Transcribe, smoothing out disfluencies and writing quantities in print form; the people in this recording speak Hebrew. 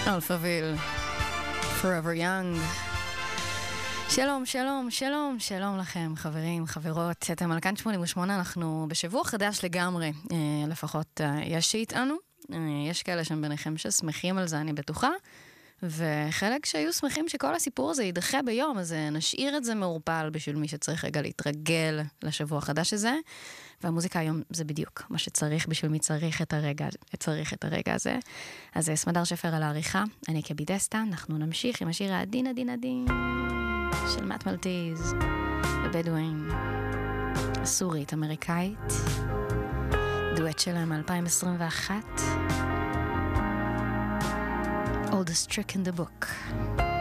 אלפאביל, Forever Young. שלום, שלום, שלום, שלום לכם, חברים, חברות. אתם על כאן 88, אנחנו בשבוע חדש לגמרי, לפחות יש שיטענו. יש כאלה שם ביניכם ששמחים על זה, אני בטוחה. וחלק שהיו שמחים שכל הסיפור הזה יידחה ביום, אז נשאיר את זה מעורפל בשביל מי שצריך רגע להתרגל לשבוע החדש הזה. והמוזיקה היום זה בדיוק מה שצריך בשביל מי צריך את הרגע הזה. אז סמדר שפר על העריכה, אני כבידסטה, אנחנו נמשיך עם השיר העדין עדין עדין של מאט מלטיז, בבדואין, סורית אמריקאית, דואט שלהם 2021, Oldest Trick in the Book.